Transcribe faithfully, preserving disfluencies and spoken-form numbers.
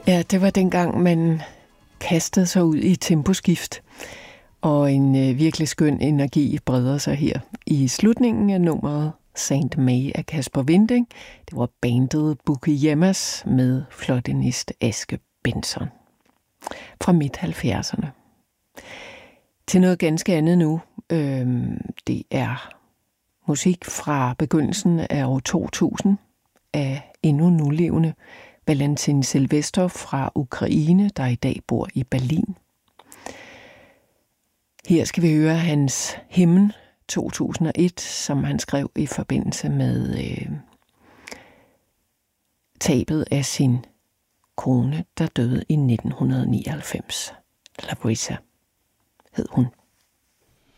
Ja, det var dengang, man kastede sig ud i temposkift, og en øh, virkelig skøn energi breder sig her i slutningen af nummeret Saint May af Kasper Winding. Det var bandet Bukiyemas med fløjtenist Aske Benson fra midt halvfjerdserne. Til noget ganske andet nu. Øhm, det er musik fra begyndelsen af år to tusind af endnu nulevende Valentin Silvestrov fra Ukraine, der i dag bor i Berlin. Her skal vi høre hans Hymn to tusind og et, som han skrev i forbindelse med øh, tabet af sin kone, der døde i nitten nioghalvfems. Larissa hed hun.